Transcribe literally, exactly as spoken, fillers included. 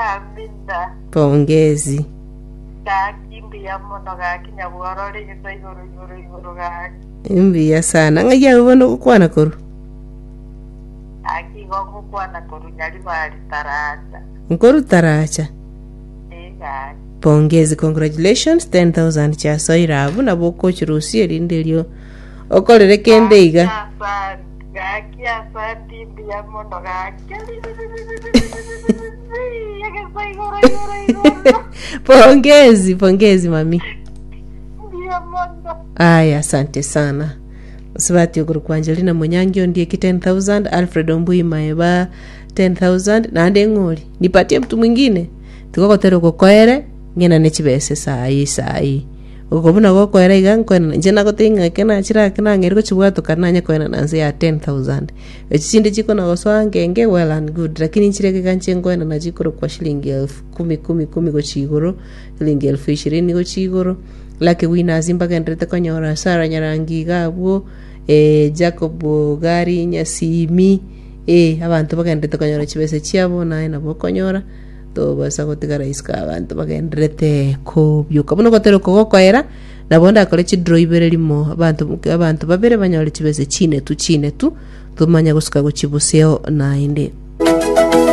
Amina. Pongezi. Kakimbia muno gakinya bworori gisa iguru iguru iguru gaki. Imbia sana. Ngaya ubono kukwana koru. Akigongo kwana koru nyali bali taracha. Nkoru taracha. Ega. Pongezi, congratulations. ten thousand cha soirabu na boko chirusi elindelio. Okolere kende iga. Gaki asandi mbia muno gaki. Pongezi, pongezi mami. Mbia muno. Aya, asante sana. Usibati okuru kwa Angelina Munyangi ndiye ki ten thousand, Alfred Ombui Maeba ten thousand, na ande ngoli. Nipatie mtu mwingine. Tukoko tero kokoere, ngena nechibese sai sai. Ukobuna kokoere iga kwena njena kotinga kena chira kena ngeriko chibwato kananya kwena nanze ya ten thousand. Echinde chiko na goswa ngenge well and good, lakini nchireke kanche kwena na jikoro kwa shilingi elfu kumi kumi kumi go chigoro, shilingi elfu ishirini go chigoro. Lake wina zimba kendrete konyora Sara Nyarangi gabo eh Jacob Gari Nyasimi eh abantu bakendrete konyora chibese chiabo nae nabo konyora to basa gotigara iska abantu bakendrete ko byuka buno gotero kogokoera nabonda kole chidro iberelimo abantu abantu babere banyore chibese chine tu chine tu tumanya gusuka go chibuseo nainde.